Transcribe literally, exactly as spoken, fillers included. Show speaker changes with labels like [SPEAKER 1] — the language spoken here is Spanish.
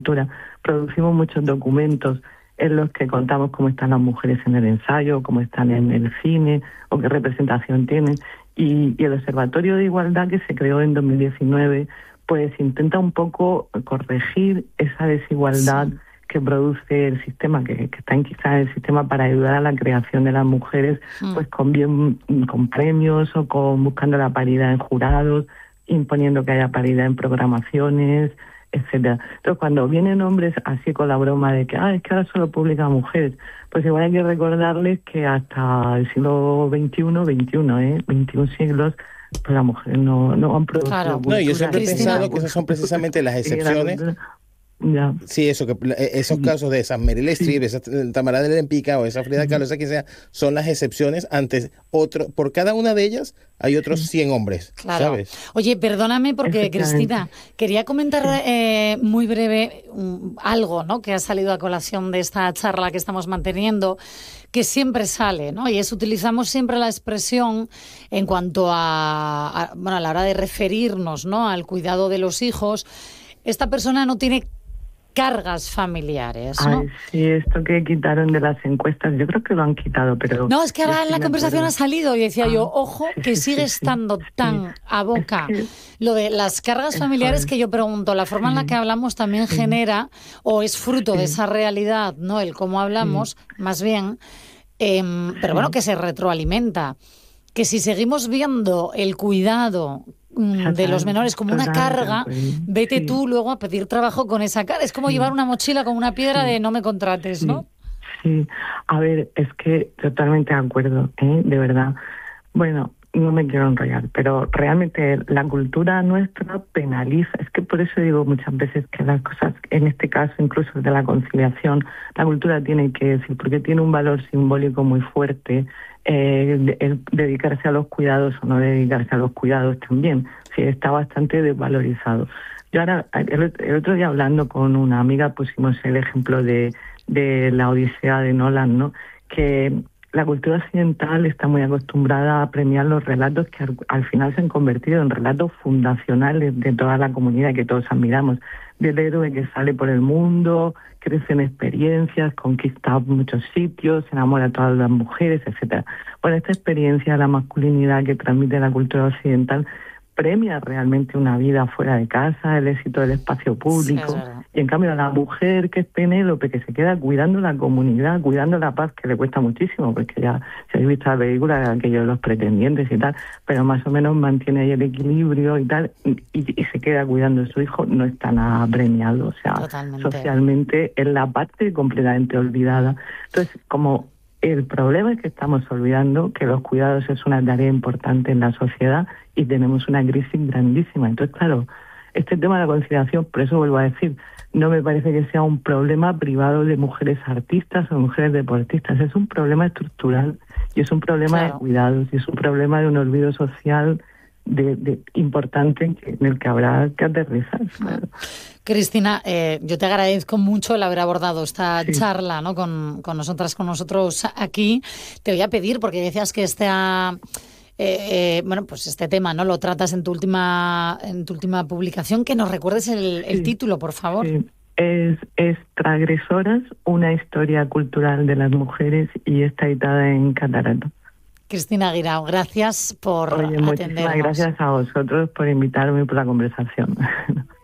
[SPEAKER 1] cultura, producimos muchos documentos en los que contamos cómo están las mujeres en el ensayo, cómo están en el cine o qué representación tienen. Y, y el Observatorio de Igualdad, que se creó en dos mil diecinueve, pues intenta un poco corregir esa desigualdad sí. que produce el sistema, que, que está enquistada en el sistema para ayudar a la creación de las mujeres, mm. pues con bien, con premios o con buscando la paridad en jurados, imponiendo que haya paridad en programaciones, etcétera. Entonces, cuando vienen hombres así con la broma de que ah, es que ahora solo publican mujeres, pues igual hay que recordarles que hasta el siglo veintiuno, veintiuno, ¿eh? veintiún siglos, pues las mujeres no, no han producido
[SPEAKER 2] claro.
[SPEAKER 1] cultura.
[SPEAKER 3] No, yo siempre he pensado que esas son precisamente las excepciones.
[SPEAKER 1] Ya.
[SPEAKER 3] Sí, eso, que esos
[SPEAKER 1] sí.
[SPEAKER 3] casos de esas Meryl Streep,
[SPEAKER 1] sí.
[SPEAKER 3] esa Tamara de Lempicka o esa Frida Kahlo, esa que sea, son las excepciones. Antes, otro, por cada una de ellas hay otros cien hombres,
[SPEAKER 2] claro.
[SPEAKER 3] ¿sabes?
[SPEAKER 2] Oye, perdóname porque, Cristina, quería comentar eh, muy breve um, algo, ¿no?, que ha salido a colación de esta charla que estamos manteniendo, que siempre sale, ¿no? Y es, utilizamos siempre la expresión en cuanto a, a, bueno, a la hora de referirnos, ¿no?, al cuidado de los hijos. Esta persona no tiene cargas familiares, ¿no?
[SPEAKER 1] Ay, sí, esto que quitaron de las encuestas, yo creo que lo han quitado, pero...
[SPEAKER 2] No, es que ahora en la conversación ha salido y decía ah, yo, ojo,
[SPEAKER 1] sí,
[SPEAKER 2] que
[SPEAKER 1] sí,
[SPEAKER 2] sigue
[SPEAKER 1] sí,
[SPEAKER 2] estando
[SPEAKER 1] sí,
[SPEAKER 2] tan
[SPEAKER 1] sí.
[SPEAKER 2] a boca
[SPEAKER 1] es que,
[SPEAKER 2] lo de las cargas familiares, que yo pregunto, ¿la forma sí, en la que hablamos también sí, genera o es fruto sí. de esa realidad, no el cómo hablamos, sí. más bien, eh, pero sí. bueno, que se retroalimenta? Que si seguimos viendo el cuidado de los menores como una carga, vete sí. tú luego a pedir trabajo con esa carga. Es como sí. llevar una mochila con una piedra sí. de no me contrates,
[SPEAKER 1] sí.
[SPEAKER 2] ¿no?
[SPEAKER 1] Sí, a ver, es que totalmente de acuerdo, ¿eh? De verdad. Bueno, no me quiero enrollar, pero realmente la cultura nuestra penaliza. Es que por eso digo muchas veces que las cosas, en este caso incluso de la conciliación, la cultura tiene que decir, porque tiene un valor simbólico muy fuerte, eh, el dedicarse a los cuidados o no dedicarse a los cuidados también, sí, está bastante desvalorizado. Yo ahora, el, el otro día hablando con una amiga pusimos el ejemplo de, de la Odisea de Nolan, ¿no? Que la cultura occidental está muy acostumbrada a premiar los relatos que al, al final se han convertido en relatos fundacionales de toda la comunidad que todos admiramos, del héroe que sale por el mundo, crece en experiencias, conquista muchos sitios, se enamora a todas las mujeres, etcétera. Bueno, esta experiencia de la masculinidad que transmite la cultura occidental premia realmente una vida fuera de casa, el éxito del espacio público, sí, y en cambio a la mujer que es Penélope, que se queda cuidando la comunidad, cuidando la paz, que le cuesta muchísimo, porque ya se habéis visto la película, aquello de los pretendientes y tal, pero más o menos mantiene ahí el equilibrio y tal, y, y, y se queda cuidando a su hijo, no está nada premiado, o sea, totalmente. Socialmente es la parte completamente olvidada. Entonces, como el problema es que estamos olvidando que los cuidados es una tarea importante en la sociedad y tenemos una crisis grandísima. Entonces, claro, este tema de la conciliación, por eso vuelvo a decir, no me parece que sea un problema privado de mujeres artistas o mujeres deportistas, es un problema estructural y es un problema claro. de cuidados y es un problema de un olvido social de, de importante en el que habrá que aterrizar. Claro.
[SPEAKER 2] Cristina, eh, yo te agradezco mucho el haber abordado esta sí. charla, ¿no?, con, con nosotras, con nosotros aquí. Te voy a pedir, porque decías que esta, eh, eh, bueno, pues este tema, ¿no?, lo tratas en tu última, en tu última publicación, que nos recuerdes el, el sí. título, por favor. Sí.
[SPEAKER 1] Es, es Transgresoras, una historia cultural de las mujeres, y está editada en Catarato.
[SPEAKER 2] Cristina Guirao, gracias por
[SPEAKER 1] Oye,
[SPEAKER 2] atendernos.
[SPEAKER 1] Muchísimas gracias a vosotros por invitarme y por la conversación.